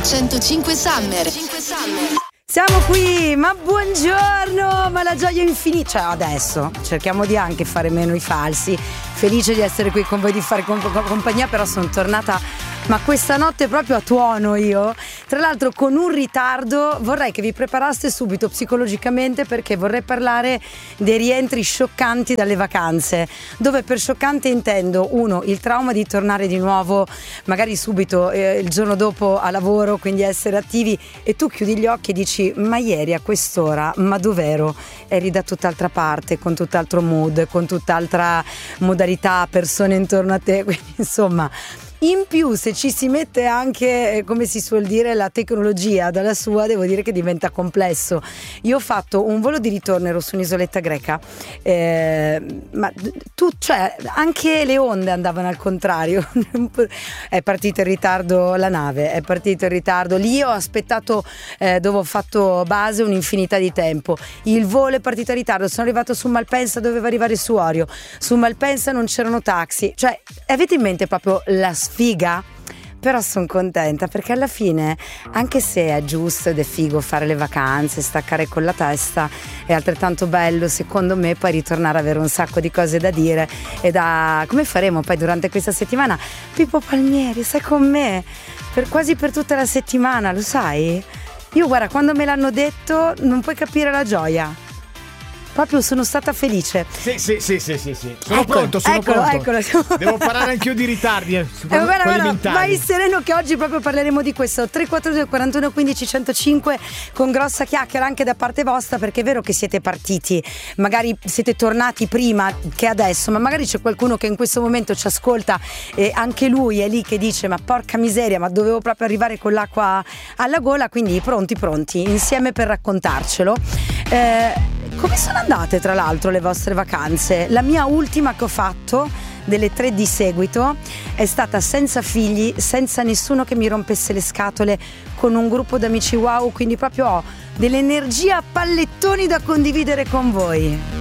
105 Summer. Siamo qui, ma buongiorno, ma la gioia infinita. Cioè adesso cerchiamo di anche fare meno i falsi. Felice di essere qui con voi, di fare compagnia, però sono tornata, ma questa notte proprio a tuono io. Tra l'altro con un ritardo. Vorrei che vi preparaste subito psicologicamente, perché vorrei parlare dei rientri scioccanti dalle vacanze, dove per scioccante intendo, uno, il trauma di tornare di nuovo magari subito il giorno dopo a lavoro, quindi essere attivi, e tu chiudi gli occhi e dici: ma ieri a quest'ora, ma dov'ero? Eri da tutt'altra parte, con tutt'altro mood, con tutt'altra modalità, persone intorno a te, quindi insomma. In più, se ci si mette anche, come si suol dire, la tecnologia dalla sua, devo dire che diventa complesso. Io ho fatto un volo di ritorno, ero su un'isoletta greca, ma cioè anche le onde andavano al contrario. È partito in ritardo la nave, è partito in ritardo. Lì ho aspettato, dove ho fatto base, un'infinità di tempo. Il volo è partito in ritardo, sono arrivato su Malpensa, doveva arrivare su Orio. Su Malpensa non c'erano taxi. Cioè, avete in mente proprio la sfiga? Però sono contenta, perché alla fine, anche se è giusto ed è figo fare le vacanze, staccare con la testa, è altrettanto bello secondo me poi ritornare a avere un sacco di cose da dire e da... Come faremo poi durante questa settimana? Pippo Palmieri, stai con me quasi per tutta la settimana, lo sai? Io guarda, quando me l'hanno detto non puoi capire la gioia. Proprio sono stata felice. Sì. Sono pronto. Eccolo. Devo parlare anch'io di ritardi. Vai sereno, che oggi proprio parleremo di questo. 342 41 15 105, con grossa chiacchiera anche da parte vostra, perché è vero che siete partiti, magari siete tornati prima che adesso, ma magari c'è qualcuno che in questo momento ci ascolta e anche lui è lì che dice: ma porca miseria, ma dovevo proprio arrivare con l'acqua alla gola. Quindi pronti insieme per raccontarcelo. Come sono andate tra l'altro le vostre vacanze? La mia ultima che ho fatto, delle 3 di seguito, è stata senza figli, senza nessuno che mi rompesse le scatole, con un gruppo d'amici wow, quindi proprio ho dell'energia a pallettoni da condividere con voi.